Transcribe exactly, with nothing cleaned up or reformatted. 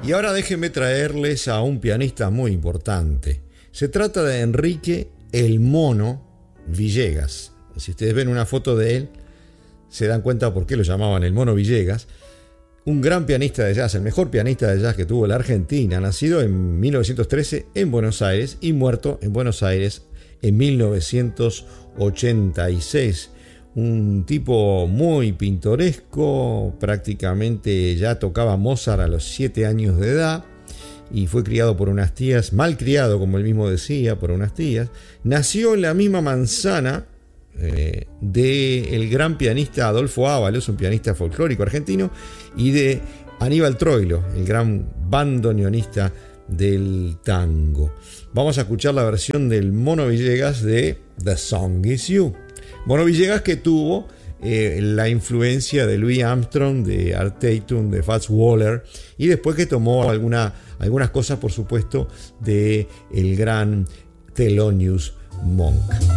Y ahora déjenme traerles a un pianista muy importante. Se trata de Enrique El Mono Villegas. Si ustedes ven una foto de él, se dan cuenta por qué lo llamaban El Mono Villegas. Un gran pianista de jazz, el mejor pianista de jazz que tuvo la Argentina, nacido en mil novecientos trece en Buenos Aires y muerto en Buenos Aires en mil novecientos ochenta y seis. Un tipo muy pintoresco, prácticamente ya tocaba Mozart a los siete años de edad y fue criado por unas tías, mal criado como él mismo decía, por unas tías. Nació en la misma manzana eh, del gran pianista Adolfo Ábalos, un pianista folclórico argentino, y de Aníbal Troilo, el gran bandoneonista del tango. Vamos a escuchar la versión del Mono Villegas de The Song Is You. Mono Villegas, que tuvo eh, la influencia de Louis Armstrong, de Art Tatum, de Fats Waller, y después que tomó alguna, algunas cosas, por supuesto, de el gran Thelonious Monk.